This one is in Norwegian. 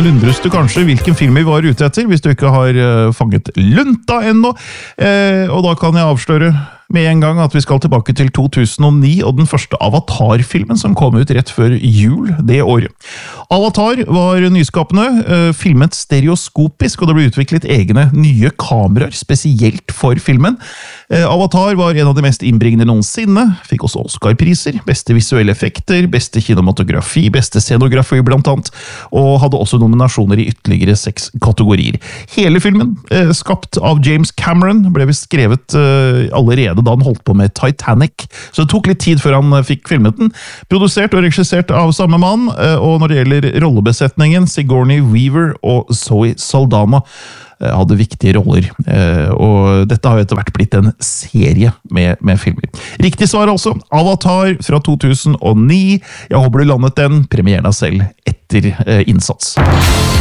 undres du kanskje hvilken film vi var ute etter, hvis du ikke har fanget lunta ennå. Og da kan jeg avsløre med en gang at vi skal tilbake til 2009 og den første Avatar-filmen som kom ut rett før jul det året. Avatar var nyskapende, filmet stereoskopisk, og det ble utviklet egne nye kameraer, spesielt for filmen. Avatar var en av de mest innbringende noensinne, fikk også Oscar-priser, beste visuelle effekter, beste kinematografi, beste scenografi blant annet, og hadde også nominasjoner i ytterligere 6 kategorier. Hele filmen, skapt av James Cameron, ble skrevet allerede da han holdt på med Titanic, så det tok litt tid før han fikk filmet den. Produsert og regissert av samme mann, og når det gjelder rollebesetningen, Sigourney Weaver og Zoe Saldana hadde viktige roller, og dette har jo etter hvert blitt en serie med filmer. Riktig svar altså, Avatar fra 2009. Jeg håper du landet den, premieren av selv etter innsats.